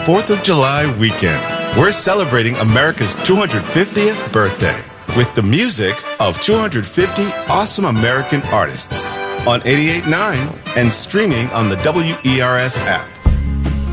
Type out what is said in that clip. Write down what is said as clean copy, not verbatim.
4th of July weekend. We're celebrating America's 250th birthday with the music of 250 awesome American artists on 88.9 and streaming on the WERS app.